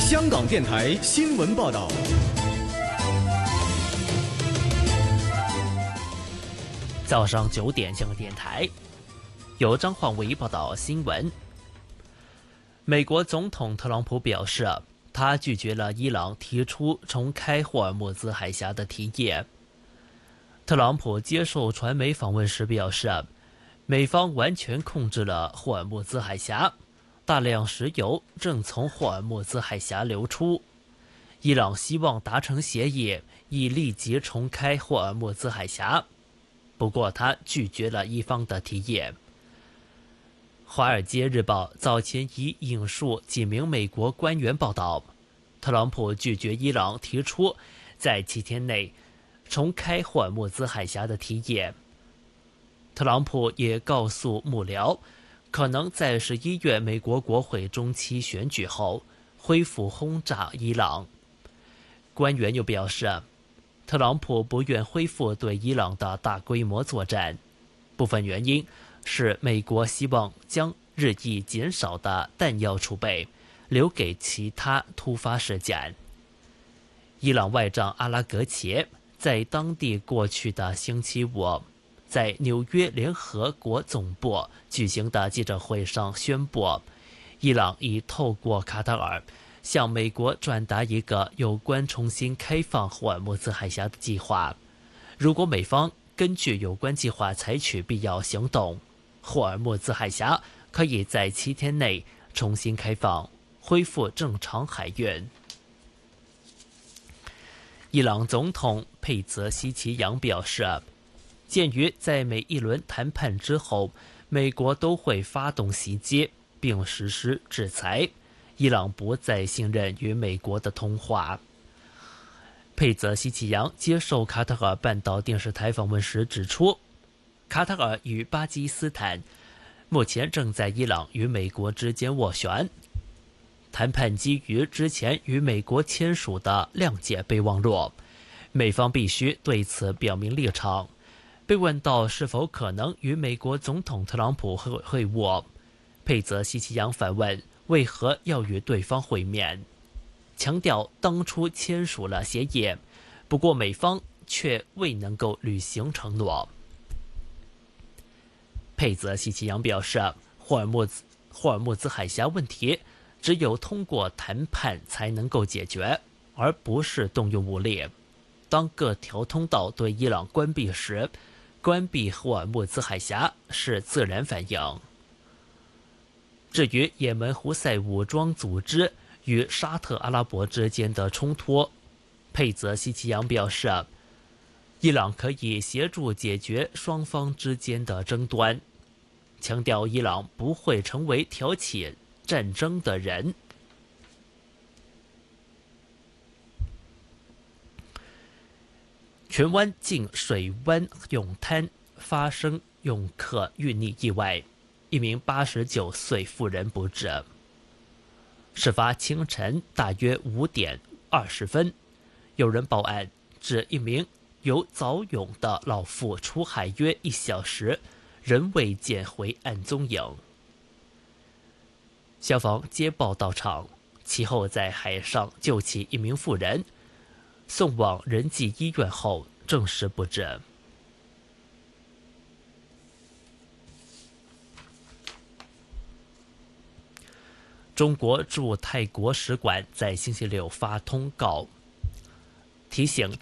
香港电台新闻报道。 早上9点，香港电台由张焕伟报道新闻。美国总统特朗普表示，他拒绝了伊朗提出重开霍尔木兹海峡的提议。特朗普接受传媒访问时表示，美方完全控制了霍尔木兹海峡，大量石油正从霍尔木兹海峡流出。伊朗希望达成协议，以立即重开霍尔木兹海峡。不过他拒绝了伊方的提议。《华尔街日报》早前已引述几名美国官员报道，特朗普拒绝伊朗提出在7天内重开霍尔木兹海峡的提议。特朗普也告诉幕僚，可能在11月美国国会中期选举后恢复轰炸伊朗。官员又表示，特朗普不愿恢复对伊朗的大规模作战，部分原因是美国希望将日益减少的弹药储备留给其他突发事件。伊朗外长阿拉格齐在当地过去的星期五在纽约联合国总部举行的记者会上宣布，伊朗已透过卡塔尔向美国转达一个有关重新开放霍尔木兹海峡的计划。如果美方根据有关计划采取必要行动，霍尔木兹海峡可以在7天内重新开放，恢复正常海运。伊朗总统佩泽希奇扬表示，鉴于在每一轮谈判之后，美国都会发动袭击并实施制裁，伊朗不再信任与美国的通话。佩泽希奇扬接受卡塔尔半岛电视台访问时指出，卡塔尔与巴基斯坦目前正在伊朗与美国之间斡旋。谈判基于之前与美国签署的谅解备忘录，美方必须对此表明立场。被问到是否可能与美国总统特朗普会晤，佩泽希奇扬反问为何要与对方会面，强调当初签署了协议，不过美方却未能够履行承诺。佩泽希奇扬表示，霍尔木兹海峡问题只有通过谈判才能够解决，而不是动用武力。当各条通道对伊朗关闭时，关闭霍尔木兹海峡是自然反应。至于也门胡塞武装组织与沙特阿拉伯之间的冲突，佩泽希奇扬表示，伊朗可以协助解决双方之间的争端，强调伊朗不会成为挑起战争的人。荃湾近水湾泳滩发生泳客遇溺意外，一名89岁妇人不治。事发清晨大约5点20分，有人报案，指一名游早泳的老妇出海约1小时，仍未见回岸踪影。消防接报到场，其后在海上救起一名妇人，送往仁济医院后证实不治。中国驻泰国使馆在星期六发通告，提醒